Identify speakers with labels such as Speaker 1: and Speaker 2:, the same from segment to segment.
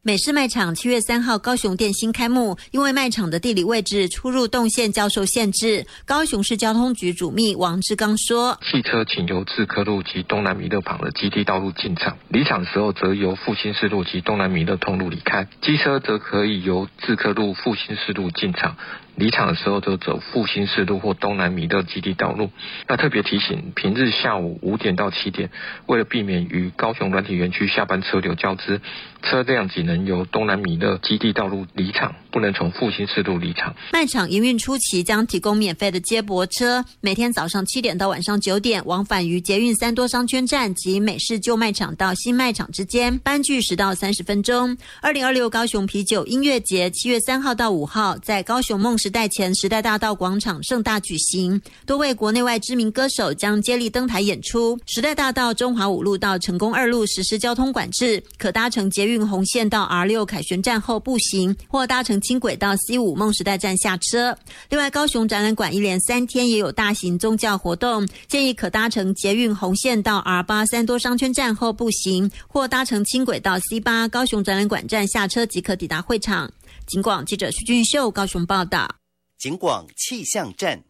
Speaker 1: 美式卖场7月3号高雄店新开幕，因为卖场的地理位置出入动线较受限制，高雄市交通局主秘王志刚说，
Speaker 2: 汽车请由自科路及东南弥勒旁的基地道路进场，离场时候则由复兴四路及东南弥勒通路离开，机车则可以由自科路复兴四路进场，离场的时候则走复兴四路或东南弥勒基地道路。那特别提醒，平日下午5点到7点，为了避免与高雄软体园区下班车流交织，车辆仅能由东南弥勒基地道路离场，不能从复兴四路离场。
Speaker 1: 卖场营运初期将提供免费的接驳车，每天早上7点到晚上9点，往返于捷运3多商圈站及美式旧卖场到新卖场之间，班距10到30分钟。2026高雄啤酒音乐节7月3号到5号在高雄梦时代前时代大道广场盛大举行，多位国内外知名歌手将接力登台演出。时代大道中华5路到成功2路实施交通管制，可搭乘捷运红线到 R6 凯旋站后步行，或搭乘轻轨到 C5 梦时代站下车。另外，高雄展览馆一连3天也有大型宗教活动，建议可搭乘捷运红线到 R8 3多商圈站后步行，或搭乘轻轨到 C8 高雄展览馆站下车即可抵达会场。警广记者徐俊秀高雄报道。
Speaker 3: 警广气象站。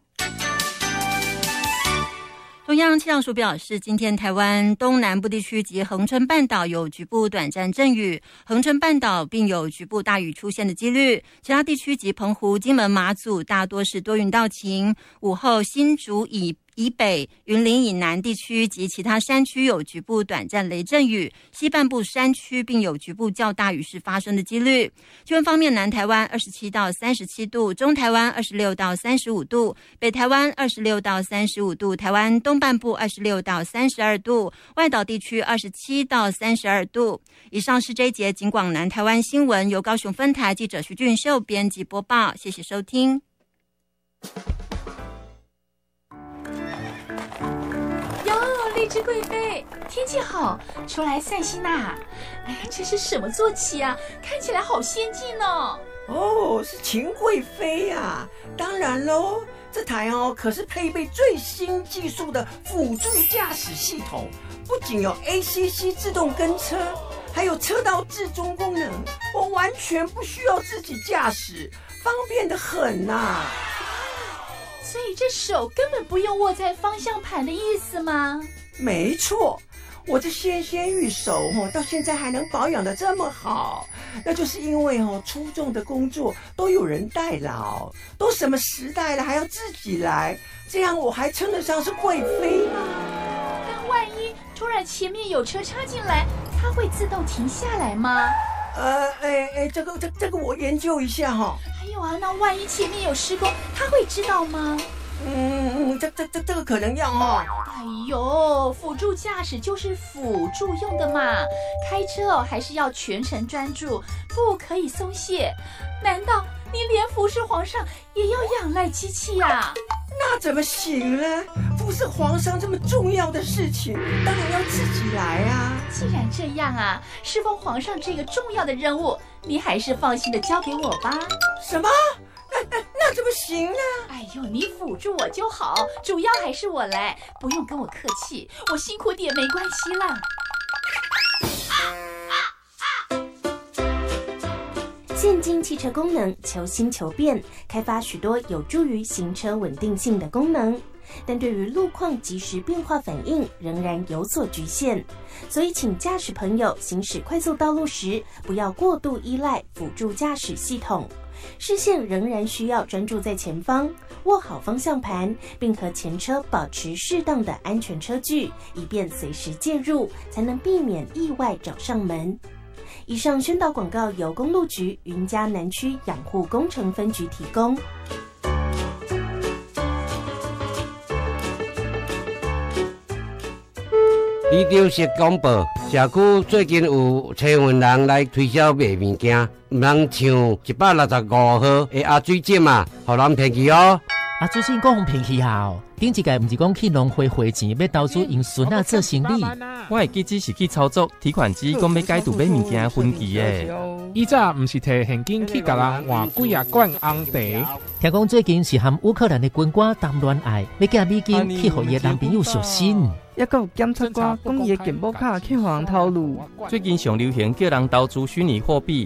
Speaker 4: 中央气象署表示，今天台湾东南部地区及恒春半岛有局部短暂阵雨，恒春半岛并有局部大雨出现的几率，其他地区及澎湖、金门、马祖大多是多云到晴。午后新竹以北、云林以南地区及其他山区有局部短暂雷阵雨，西半部山区并有局部较大雨势发生的几率。气温方面，南台湾27到37度，中台湾26到35度，北台湾26到35度，台湾东半部26到32度，外岛地区27到32度。以上是这一节警广南台湾新闻，由高雄分台记者徐俊秀编辑播报，谢谢收听。
Speaker 5: 荔枝贵妃，天气好，出来散心呐！哎呀，这是什么坐骑啊？看起来好先进哦！
Speaker 6: 哦，是秦贵妃呀！当然喽，这台可是配备最新技术的辅助驾驶系统，不仅有 ACC 自动跟车，还有车道置中功能，我完全不需要自己驾驶，方便得很呐！
Speaker 5: 所以这手根本不用握在方向盘的意思吗？
Speaker 6: 没错，我这纤纤玉手到现在还能保养得这么好，那就是因为出众的工作都有人代劳，都什么时代了还要自己来，这样我还称得上是贵妃吗？
Speaker 5: 但万一突然前面有车插进来，它会自动停下来吗？
Speaker 6: 这个我研究一下
Speaker 5: 还有啊，那万一前面有施工，他会知道吗？
Speaker 6: 这个可能要
Speaker 5: 哎呦，辅助驾驶就是辅助用的嘛，开车还是要全程专注，不可以松懈。难道你连服侍皇上也要仰赖机器呀？
Speaker 6: 那怎么行呢？服侍皇上这么重要的事情，当然要自己来啊！
Speaker 5: 既然这样啊，侍奉皇上这个重要的任务，你还是放心的交给我吧。
Speaker 6: 什么？那怎么行呢？
Speaker 5: 哎呦，你辅助我就好，主要还是我来，不用跟我客气，我辛苦点没关系啦。
Speaker 7: 现今汽车功能求新求变，开发许多有助于行车稳定性的功能，但对于路况及时变化反应仍然有所局限，所以请驾驶朋友行驶快速道路时，不要过度依赖辅助驾驶系统，视线仍然需要专注在前方，握好方向盘，并和前车保持适当的安全车距，以便随时介入，才能避免意外找上门。以上宣导广告由公路局云嘉南区养护工程分局提供。
Speaker 8: 李州市广播，社区最近有千份人来推销卖物件，唔通像165号的阿水姐嘛，互人骗去哦。
Speaker 9: 啊，最近讲骗去啊！顶一届不是讲去农会汇钱要投资用孙仔做生意？
Speaker 10: 我的记者是去操作提款机，讲要解除买物件分期的。
Speaker 11: 以前不是摕现金去甲人换几啊罐红茶。
Speaker 9: 听讲最近是和乌克兰的军官谈恋爱，要寄美金去互伊的男朋友小心。
Speaker 12: 也有检察官讲伊的健保卡去互人偷录。
Speaker 10: 最近上流行叫人投资虚拟货币，